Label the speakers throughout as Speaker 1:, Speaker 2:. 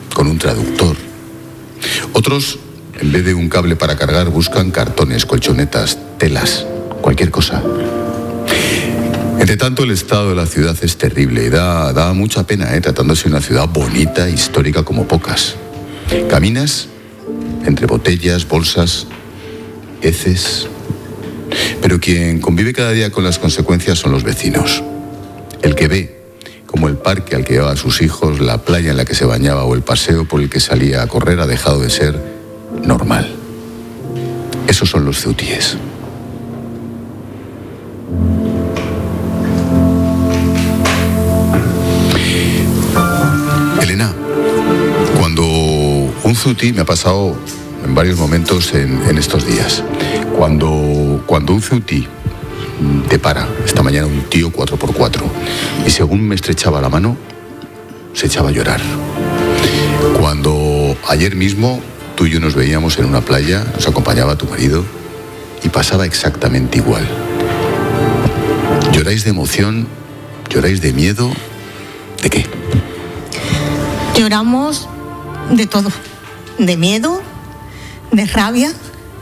Speaker 1: con un traductor. Otros, en vez de un cable para cargar, buscan cartones, colchonetas, telas, cualquier cosa. Entre tanto, el estado de la ciudad es terrible y da mucha pena, tratándose de una ciudad bonita, histórica como pocas. Caminas entre botellas, bolsas, heces. Pero quien convive cada día con las consecuencias son los vecinos. El que ve, como el parque al que llevaba a sus hijos, la playa en la que se bañaba o el paseo por el que salía a correr ha dejado de ser normal. Esos son los ceutíes. Elena, cuando un ceutí, me ha pasado en varios momentos en estos días, cuando un ceutí te para, esta mañana un tío 4x4, y según me estrechaba la mano, se echaba a llorar. Cuando ayer mismo tú y yo nos veíamos en una playa, nos acompañaba tu marido, y pasaba exactamente igual. ¿Lloráis de emoción? ¿Lloráis de miedo? ¿De qué?
Speaker 2: Lloramos de todo, de miedo, de rabia,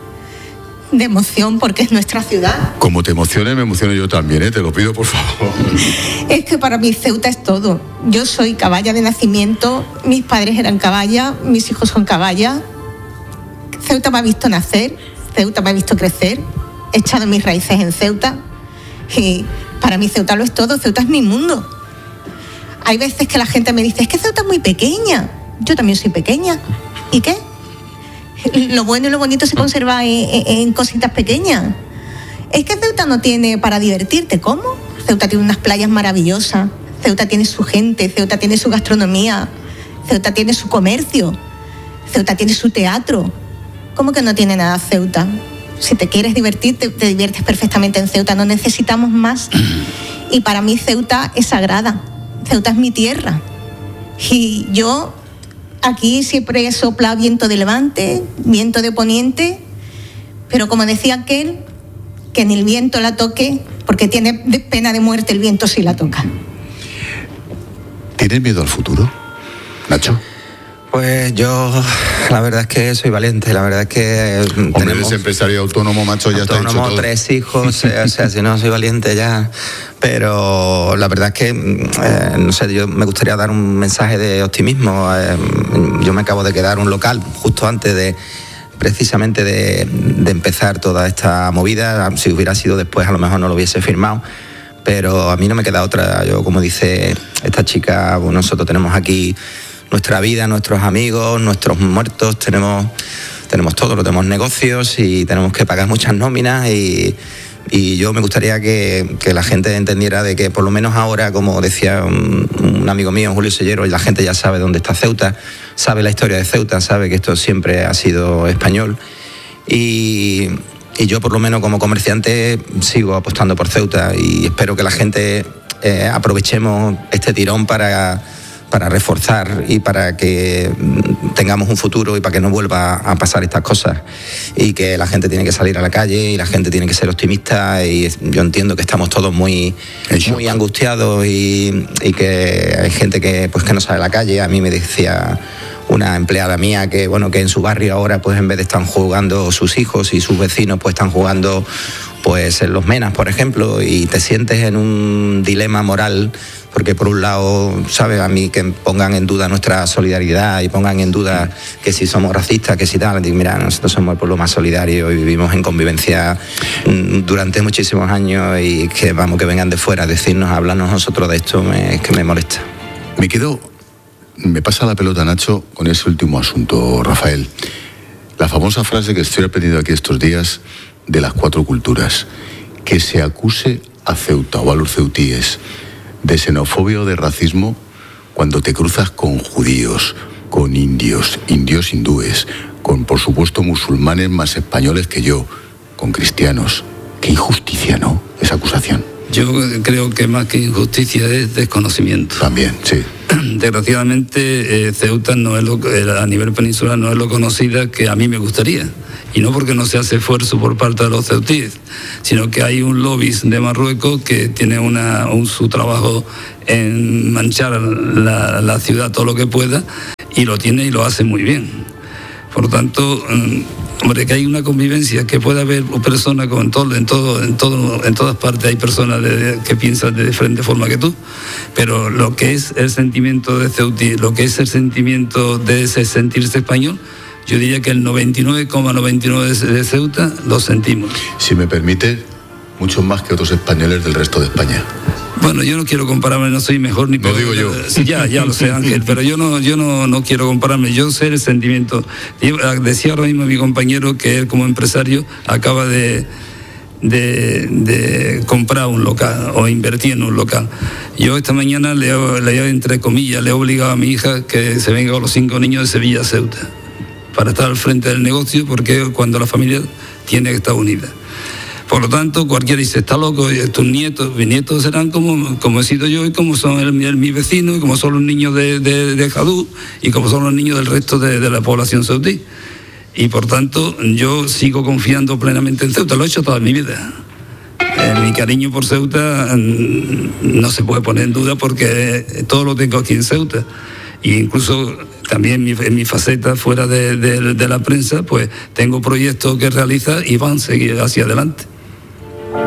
Speaker 2: de emoción, porque es nuestra ciudad.
Speaker 1: Como te emociones, me emociono yo también, te lo pido por favor.
Speaker 2: Es que para mí Ceuta es todo. Yo soy caballa de nacimiento, mis padres eran caballa, mis hijos son caballa. Ceuta me ha visto nacer, Ceuta me ha visto crecer, he echado mis raíces en Ceuta y para mí Ceuta lo es todo, Ceuta es mi mundo. Hay veces que la gente me dice, es que Ceuta es muy pequeña. Yo también soy pequeña. ¿Y qué? Lo bueno y lo bonito se conserva en cositas pequeñas. Es que Ceuta no tiene para divertirte. ¿Cómo? Ceuta tiene unas playas maravillosas. Ceuta tiene su gente. Ceuta tiene su gastronomía. Ceuta tiene su comercio. Ceuta tiene su teatro. ¿Cómo que no tiene nada Ceuta? Si te quieres divertir, te diviertes perfectamente en Ceuta. No necesitamos más. Y para mí Ceuta es sagrada. Ceuta es mi tierra. Y yo aquí siempre sopla viento de levante, viento de poniente, pero como decía aquel, que ni el viento la toque, porque tiene pena de muerte el viento si la toca.
Speaker 1: ¿Tienes miedo al futuro, Nacho?
Speaker 3: Pues yo, la verdad es que soy valiente, la verdad es que...
Speaker 1: Hombre, eres empresario autónomo, macho, ya está dicho todo.
Speaker 3: 3 hijos, o sea, si no soy valiente ya... Pero la verdad es que, no sé, yo me gustaría dar un mensaje de optimismo. Yo me acabo de quedar un local justo antes de, precisamente de empezar toda esta movida. Si hubiera sido después, a lo mejor no lo hubiese firmado. Pero a mí no me queda otra. Yo, como dice esta chica, bueno, nosotros tenemos aquí nuestra vida, nuestros amigos, nuestros muertos, tenemos todo, tenemos negocios y tenemos que pagar muchas nóminas y yo me gustaría que la gente entendiera de que por lo menos ahora, como decía un amigo mío, Julio Sellero, la gente ya sabe dónde está Ceuta, sabe la historia de Ceuta, sabe que esto siempre ha sido español y yo por lo menos como comerciante sigo apostando por Ceuta y espero que la gente aprovechemos este tirón para reforzar y para que tengamos un futuro y para que no vuelva a pasar estas cosas y que la gente tiene que salir a la calle y la gente tiene que ser optimista y yo entiendo que estamos todos muy angustiados y que hay gente que no sale a la calle. A mí me decía una empleada mía que que en su barrio ahora pues en vez de estar jugando sus hijos y sus vecinos pues están jugando pues en los Menas, por ejemplo, y te sientes en un dilema moral porque por un lado, ¿sabes? A mí que pongan en duda nuestra solidaridad y pongan en duda que si somos racistas, que si tal, digo, mira, nosotros somos el pueblo más solidario y vivimos en convivencia durante muchísimos años y que que vengan de fuera a decirnos, a hablarnos nosotros de esto, es que me molesta.
Speaker 1: Me pasa la pelota, Nacho, con ese último asunto, Rafael. La famosa frase que estoy aprendiendo aquí estos días de las 4 culturas, que se acuse a Ceuta o a los ceutíes de xenofobia o de racismo cuando te cruzas con judíos, con indios hindúes, con por supuesto musulmanes más españoles que yo, con cristianos. Qué injusticia, ¿no? Esa acusación.
Speaker 4: Yo creo que más que injusticia es desconocimiento.
Speaker 1: También, sí.
Speaker 4: Desgraciadamente, Ceuta no es a nivel peninsular no es lo conocida que a mí me gustaría. Y no porque no se hace esfuerzo por parte de los ceutíes, sino que hay un lobby de Marruecos que tiene su trabajo en manchar la ciudad todo lo que pueda y lo tiene y lo hace muy bien. Por lo tanto, hombre, que hay una convivencia, que puede haber personas en todas partes hay personas que piensan de diferente forma que tú, pero lo que es el sentimiento de Ceutí, lo que es el sentimiento de ese sentirse español, yo diría que el 99,99 de Ceuta lo sentimos.
Speaker 1: Si me permite, mucho más que otros españoles del resto de España.
Speaker 4: Bueno, yo no quiero compararme, no soy mejor ni peor.
Speaker 1: Lo digo yo.
Speaker 4: Sí, ya lo sé, Ángel, pero yo no quiero compararme. Yo sé el sentimiento. Decía ahora mismo mi compañero que él, como empresario, acaba de comprar un local o invertir en un local. Yo esta mañana entre comillas, le he obligado a mi hija que se venga con los 5 niños de Sevilla a Ceuta para estar al frente del negocio, porque cuando la familia tiene que estar unida. Por lo tanto, cualquiera dice, está loco, tus nietos, mis nietos serán como he sido yo, y como son mis vecinos, y como son los niños de Jadú, y como son los niños del resto de la población ceutí. Y por tanto, yo sigo confiando plenamente en Ceuta, lo he hecho toda mi vida. Mi cariño por Ceuta no se puede poner en duda, porque todo lo tengo aquí en Ceuta. E incluso también en mi faceta fuera de la prensa, pues tengo proyectos que realizar y van a seguir hacia adelante.